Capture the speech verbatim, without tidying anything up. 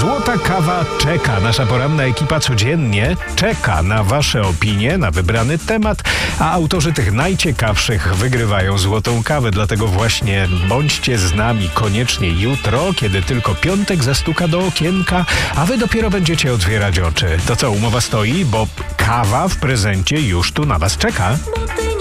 Złota kawa czeka. Nasza poranna ekipa codziennie czeka na wasze opinie, na wybrany temat, a autorzy tych najciekawszych wygrywają złotą kawę. Dlatego właśnie bądźcie z nami koniecznie jutro, kiedy tylko piątek zastuka do okienka, a wy dopiero będziecie otwierać oczy. To co, umowa stoi? Bo kawa w prezencie już tu na was czeka.